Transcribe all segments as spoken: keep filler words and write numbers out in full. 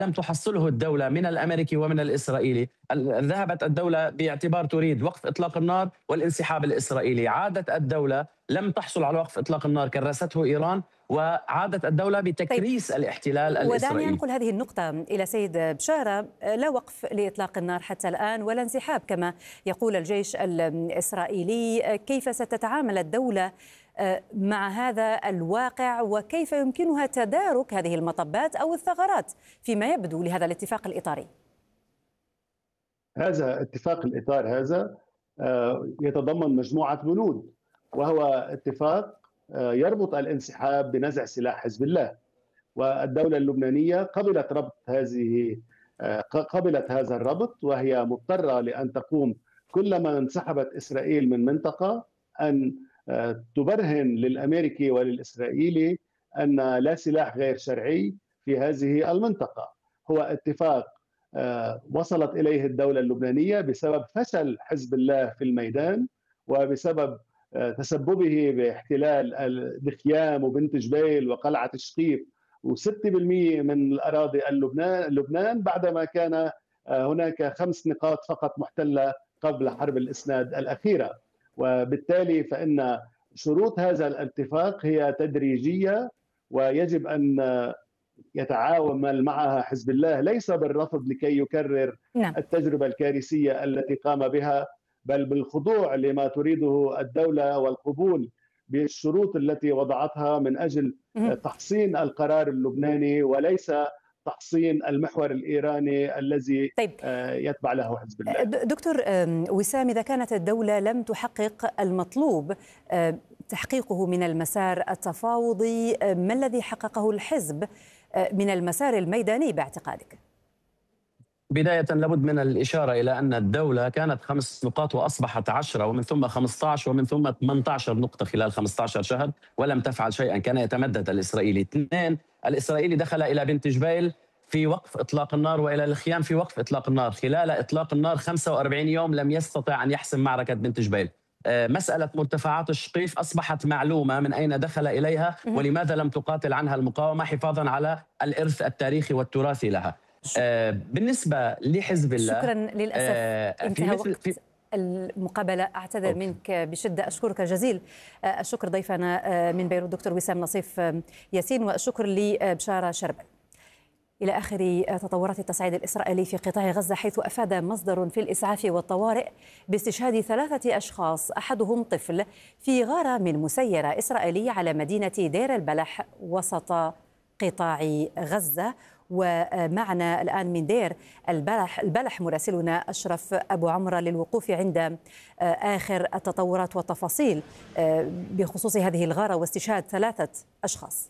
لم تحصله الدولة من الأمريكي ومن الإسرائيلي. ذهبت الدولة باعتبار تريد وقف إطلاق النار والانسحاب الإسرائيلي، عادت الدولة لم تحصل على وقف إطلاق النار، كرسته إيران، وعادت الدولة طيب، بتكريس الاحتلال ودعني الإسرائيلي. أنقل هذه النقطة إلى سيد بشارة. لا وقف لإطلاق النار حتى الآن ولا انسحاب كما يقول الجيش الإسرائيلي. كيف ستتعامل الدولة مع هذا الواقع، وكيف يمكنها تدارك هذه المطبات أو الثغرات فيما يبدو لهذا الاتفاق الإطاري؟ هذا اتفاق الإطار هذا يتضمن مجموعة بنود، وهو اتفاق يربط الانسحاب بنزع سلاح حزب الله، والدولة اللبنانية قبلت ربط هذه قبلت هذا الربط، وهي مضطرة لأن تقوم كلما انسحبت إسرائيل من منطقة أن تبرهن للأمريكي وللإسرائيلي أن لا سلاح غير شرعي في هذه المنطقة. هو اتفاق وصلت إليه الدولة اللبنانية بسبب فشل حزب الله في الميدان، وبسبب تسببه باحتلال الخيام وبنت جبيل وقلعة الشقيق وستة بالمئة من الأراضي اللبنان لبنان بعدما كان هناك خمس نقاط فقط محتلة قبل حرب الإسناد الأخيرة. وبالتالي فإن شروط هذا الاتفاق هي تدريجية، ويجب أن يتعاون معها حزب الله ليس بالرفض لكي يكرر نعم. التجربة الكارثية التي قام بها، بل بالخضوع لما تريده الدولة والقبول بالشروط التي وضعتها من أجل تحصين القرار اللبناني وليس تحصين المحور الإيراني الذي طيب. يتبع له حزب الله. دكتور وسام، إذا كانت الدولة لم تحقق المطلوب تحقيقه من المسار التفاوضي، ما الذي حققه الحزب من المسار الميداني باعتقادك؟ بداية لابد من الإشارة إلى أن الدولة كانت خمس نقاط وأصبحت عشرة، ومن ثم خمسة عشر، ومن ثم ثمانية عشر نقطة خلال خمسة عشر شهر، ولم تفعل شيئا. كان يتمدد الإسرائيلي. اثنين، الإسرائيلي دخل إلى بنت جبيل في وقف إطلاق النار وإلى الخيام في وقف إطلاق النار. خلال إطلاق النار خمسة وأربعين يوم لم يستطع أن يحسم معركة بنت جبيل. مسألة مرتفعات الشقيف أصبحت معلومة من أين دخل إليها ولماذا لم تقاتل عنها المقاومة حفاظا على الإرث التاريخي والتراثي لها. آه بالنسبة لحزب الله، شكرا. للأسف آه انتهى وقت في المقابلة. أعتذر أوكي. منك بشدة. أشكرك جزيل الشكر ضيفنا من بيروت دكتور وسام نصيف ياسين، والشكر لبشارة شربل. إلى آخر تطورات التصعيد الإسرائيلي في قطاع غزة، حيث أفاد مصدر في الإسعاف والطوارئ باستشهاد ثلاثة أشخاص أحدهم طفل في غارة من مسيرة إسرائيلية على مدينة دير البلح وسط قطاع غزة. ومعنا الآن من دير البلح, البلح مراسلنا أشرف أبو عمرة للوقوف عند آخر التطورات والتفاصيل بخصوص هذه الغارة واستشهاد ثلاثة أشخاص.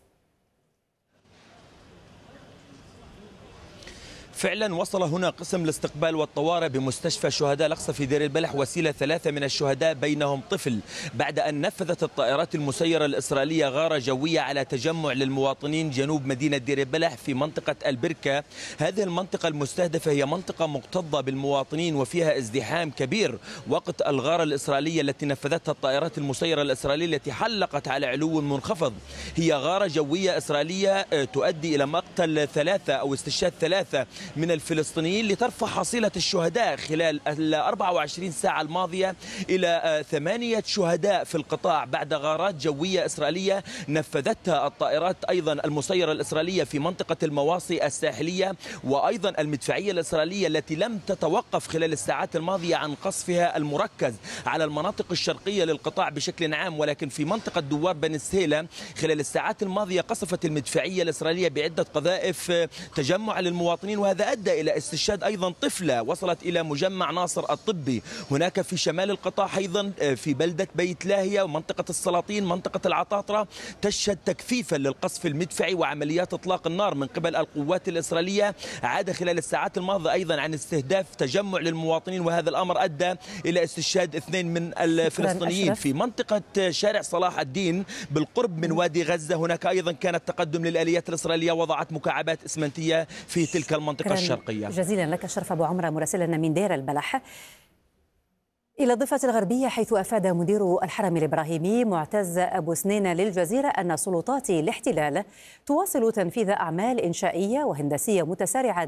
فعلا وصل هنا قسم الاستقبال والطوارئ بمستشفى شهداء الأقصى في دير البلح وسيلة ثلاثة من الشهداء بينهم طفل، بعد أن نفذت الطائرات المسيرة الإسرائيلية غارة جوية على تجمع للمواطنين جنوب مدينة دير البلح في منطقة البركة. هذه المنطقة المستهدفة هي منطقة مكتظة بالمواطنين وفيها ازدحام كبير وقت الغارة الإسرائيلية التي نفذتها الطائرات المسيرة الإسرائيلية التي حلقت على علو منخفض. هي غارة جوية إسرائيلية تؤدي إلى مقتل ثلاثة أو استشهاد ثلاثة من الفلسطينيين لترفع حصيلة الشهداء خلال ال أربع وعشرين ساعة الماضية إلى ثمانية شهداء في القطاع بعد غارات جوية إسرائيلية نفذتها الطائرات أيضا المسيرة الإسرائيلية في منطقة المواصي الساحلية، وأيضا المدفعية الإسرائيلية التي لم تتوقف خلال الساعات الماضية عن قصفها المركز على المناطق الشرقية للقطاع بشكل عام. ولكن في منطقة دوار بني سهيلة خلال الساعات الماضية قصفت المدفعية الإسرائيلية بعدة قذائف تجمع للمواطنين، وهذا أدى إلى استشهاد أيضا طفلة وصلت إلى مجمع ناصر الطبي. هناك في شمال القطاع أيضا في بلدة بيت لاهية ومنطقة السلاطين منطقة العطاطرة تشهد تكثيفا للقصف المدفعي وعمليات إطلاق النار من قبل القوات الإسرائيلية. عاد خلال الساعات الماضية أيضا عن استهداف تجمع للمواطنين، وهذا الأمر أدى إلى استشهاد اثنين من الفلسطينيين. في منطقة شارع صلاح الدين بالقرب من وادي غزة هناك أيضا كان التقدم للآليات الإسرائيلية، وضعت مكعبات إسمنتية في تلك المنطقة الشرقية. جزيلا لك أشرف أبو عمرة مراسلنا من دير البلح. إلى الضفة الغربية، حيث أفاد مدير الحرم الإبراهيمي معتز أبو سنينة للجزيرة أن سلطات الاحتلال تواصل تنفيذ أعمال إنشائية وهندسية متسارعة